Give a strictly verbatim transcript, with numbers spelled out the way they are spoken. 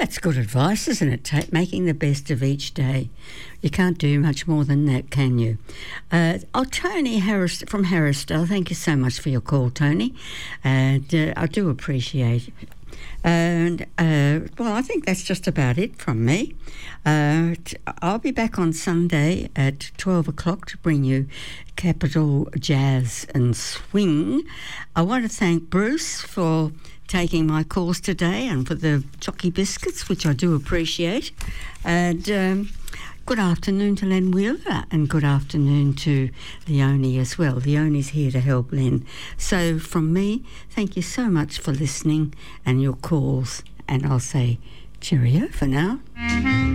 That's good advice, isn't it? Ta- making the best of each day. You can't do much more than that, can you? Uh, oh, Tony Harris from Harrisdale, thank you so much for your call, Tony. And uh, I do appreciate it. And, uh, well, I think that's just about it from me. Uh, t- I'll be back on Sunday at twelve o'clock to bring you Capital Jazz and Swing. I want to thank Bruce for taking my calls today and for the jockey biscuits, which I do appreciate. And um, good afternoon to Len Wheeler, and good afternoon to Leonie as well. Leonie's here to help Len. So from me, thank you so much for listening and your calls, and I'll say cheerio for now.